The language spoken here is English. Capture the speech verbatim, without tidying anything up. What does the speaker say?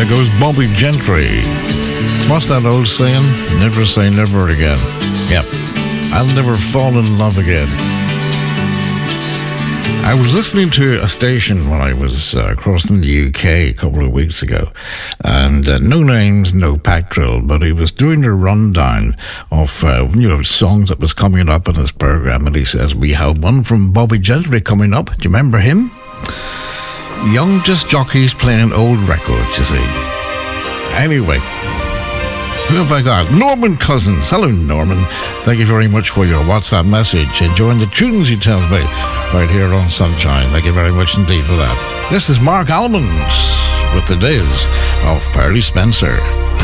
There goes Bobby Gentry. What's that old saying? Never say never again. Yep. I'll never fall in love again. I was listening to a station when I was uh, crossing the U K a couple of weeks ago, and uh, no names, no pack drill, but he was doing a rundown of uh, you know songs that was coming up in his program, and he says we have one from Bobby Gentry coming up. Do you remember him? Young disc jockeys playing old records, you see. Anyway, who have I got? Norman Cousins. Hello, Norman. Thank you very much for your WhatsApp message. Enjoying the tunes, he tells me, right here on Sunshine. Thank you very much indeed for that. This is Mark Almond with the days of Pearly Spencer.